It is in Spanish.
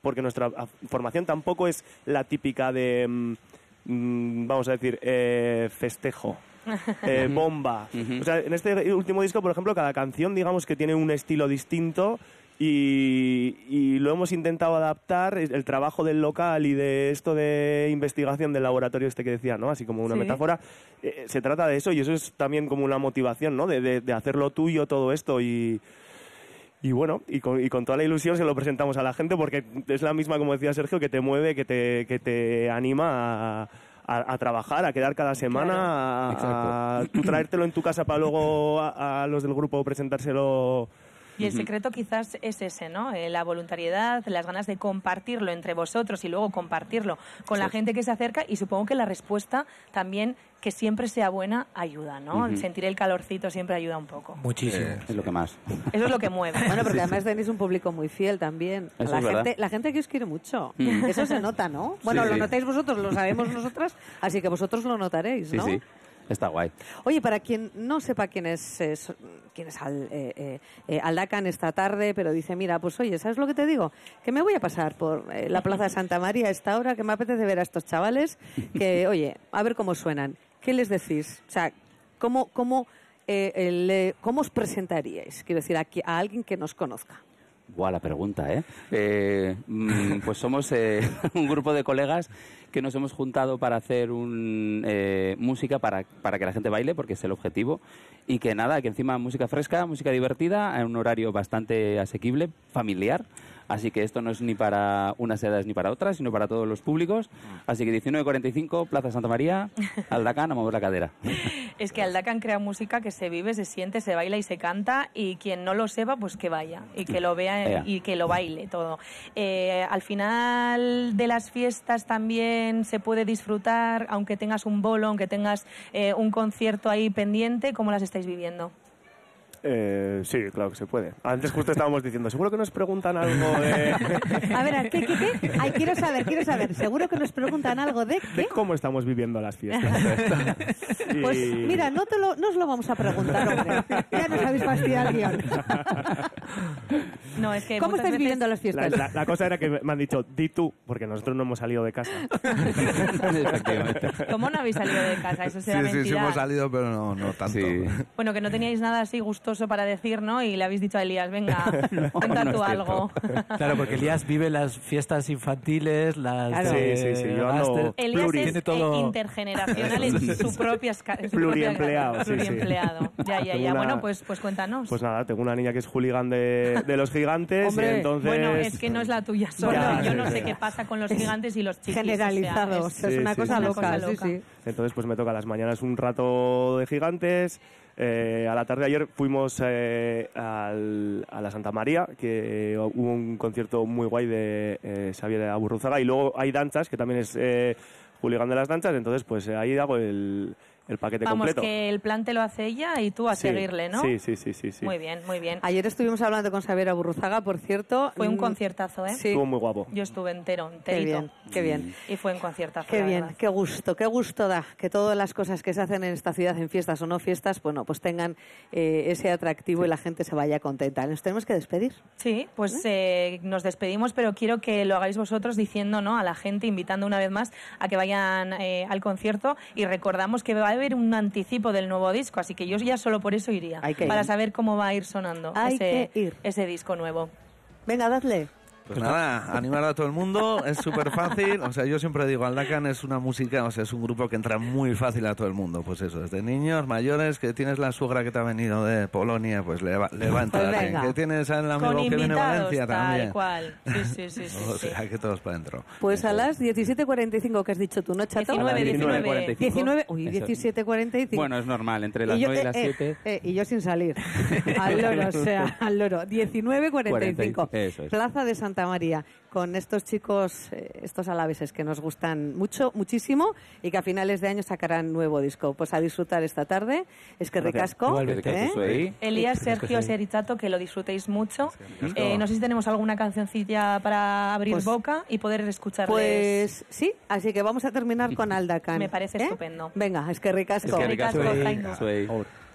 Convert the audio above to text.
porque nuestra formación tampoco es la típica de, vamos a decir, festejo. Bomba. O sea, en este último disco, por ejemplo, cada canción, digamos que tiene un estilo distinto y lo hemos intentado adaptar, el trabajo del local y de esto de investigación del laboratorio que decía, ¿no? Así como una metáfora, se trata de eso y eso es también como una motivación, ¿no? De hacerlo tuyo todo esto y bueno, y con toda la ilusión se lo presentamos a la gente porque es la misma, como decía Sergio, que te mueve, que te anima a trabajar, a quedar cada semana, a tú traértelo en tu casa para luego a los del grupo presentárselo. Y el secreto quizás es ese, ¿no? La voluntariedad, las ganas de compartirlo entre vosotros y luego compartirlo con la gente que se acerca y supongo que la respuesta también, que siempre sea buena, ayuda, ¿no? Sentir el calorcito siempre ayuda un poco. Muchísimo. Es lo que más. Eso es lo que mueve. Bueno, porque además tenéis un público muy fiel también. La gente que os quiere mucho. Eso se nota, ¿no? Bueno, lo notáis vosotros, lo sabemos nosotras, así que vosotros lo notaréis, ¿no? Sí. Está guay. Oye, para quien no sepa quién es Aldacan esta tarde, pero dice, mira, pues oye, ¿sabes lo que te digo? Que me voy a pasar por la Plaza de Santa María a esta hora, que me apetece ver a estos chavales, que, oye, a ver cómo suenan. ¿Qué les decís? O sea, ¿cómo os presentaríais? Quiero decir, a alguien que nos conozca. Buah, la pregunta, pues somos un grupo de colegas que nos hemos juntado para hacer música para que la gente baile, porque es el objetivo, y que nada, que encima música fresca, música divertida, en un horario bastante asequible, familiar, así que esto no es ni para unas edades ni para otras, sino para todos los públicos, así que 19:45, Plaza Santa María, Aldacan, a mover la cadera. Es que Aldacan crea música que se vive, se siente, se baila y se canta, y quien no lo sepa, pues que vaya, y que lo vea y que lo baile todo. Al final de las fiestas también se puede disfrutar, aunque tengas un bolo, aunque tengas un concierto ahí pendiente. ¿Cómo las estáis viviendo? Sí, claro que se puede. Antes justo estábamos diciendo, seguro que nos preguntan algo de... A ver, ¿qué? Ay, quiero saber. Seguro que nos preguntan algo de ¿qué? De cómo estamos viviendo las fiestas. Pues mira, no os lo vamos a preguntar, hombre. Ya nos habéis fastidiado el guión. No, es que ¿cómo estáis viviendo las fiestas? La cosa era que me han dicho, di tú, porque nosotros no hemos salido de casa. Efectivamente. ¿Cómo no habéis salido de casa? Eso será mentira. Sí, hemos salido, pero no tanto. Sí. Bueno, que no teníais nada así gustoso para decir, ¿no? Y le habéis dicho a Elías, venga, cuenta tú algo. Claro, porque Elías vive las fiestas infantiles, las... Claro. Sí, yo ando... Elías es tiene todo... intergeneracional en su propia... Pluriempleado, sí. Pluriempleado. Ya. Bueno, pues cuéntanos. Pues nada, tengo una niña que es hooligan de los gigantes. Hombre, y entonces... Bueno, es que no es la tuya sola. Yo no sé qué pasa con los gigantes y los chiquis. Generalizado, es una cosa loca. Sí. Entonces pues me toca a las mañanas un rato de gigantes. A la tarde de ayer fuimos a la Santa María, que hubo un concierto muy guay de Xavier Aburruzaga, y luego hay danzas, que también es hooligan de las danzas, entonces pues ahí hago el paquete completo. Vamos, que el plan te lo hace ella y tú a seguirle, ¿no? Sí. Muy bien. Ayer estuvimos hablando con Xavier Aburruzaga, por cierto. Fue un conciertazo, ¿eh? Sí. Estuvo muy guapo. Yo estuve enterito. Qué bien. Y fue un conciertazo. Qué bien, verdad. qué gusto da que todas las cosas que se hacen en esta ciudad, en fiestas o no fiestas, bueno, pues tengan ese atractivo y la gente se vaya contenta. Nos tenemos que despedir. Sí, pues nos despedimos, pero quiero que lo hagáis vosotros diciendo, ¿no?, a la gente, invitando una vez más a que vayan al concierto, y recordamos que va a haber un anticipo del nuevo disco, así que yo ya solo por eso iría, para saber cómo va a ir sonando ese disco nuevo. Venga, dadle. Pues nada, animar a todo el mundo, es súper fácil. O sea, yo siempre digo, Aldacan es una música, o sea, es un grupo que entra muy fácil a todo el mundo. Pues eso, desde niños, mayores, que tienes la suegra que te ha venido de Polonia, pues le va a entrar bien. Que tienes al amigo que viene de Valencia también. Tal cual. Sí. O sea, que todos para adentro. Pues a las 17:45 que has dicho tú, ¿no, Chato? 19. Uy, 17:45. Bueno, es normal, entre las 9 y las 7. Y yo sin salir. Al loro. 19:45. Eso es. Plaza de Santa María, con estos chicos, estos alaveses que nos gustan muchísimo, y que a finales de año sacarán nuevo disco. Pues a disfrutar esta tarde. Es que ricasco. Elías, Sergio, Serichato, que lo disfrutéis mucho. No sé si tenemos alguna cancioncilla para abrir boca y poder escucharles. Pues sí, así que vamos a terminar con Aldacan. Me parece estupendo. Venga, es que ricasco. Es que ricasco, Jaime.